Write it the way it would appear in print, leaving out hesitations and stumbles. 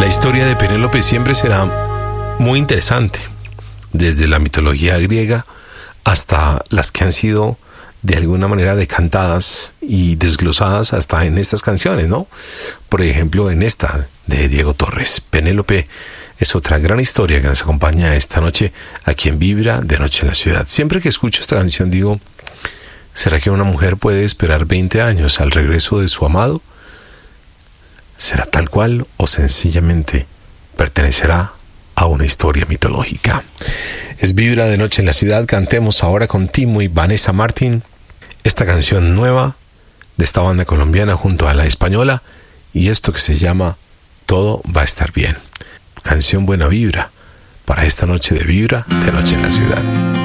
La historia de Penélope siempre será muy interesante, desde la mitología griega hasta las que han sido de alguna manera decantadas y desglosadas hasta en estas canciones, ¿no? Por ejemplo, en esta de Diego Torres, Penélope es otra gran historia que nos acompaña esta noche aquí en Vibra de Noche en la Ciudad. Siempre que escucho esta canción digo, ¿será que una mujer puede esperar 20 años al regreso de su amado? ¿Será tal cual o sencillamente pertenecerá a una historia mitológica? Es Vibra de Noche en la Ciudad. Cantemos ahora con Timo y Vanessa Martín esta canción nueva de esta banda colombiana junto a la española, y esto que se llama Todo va a estar bien. Canción buena vibra para esta noche de Vibra de Noche en la Ciudad.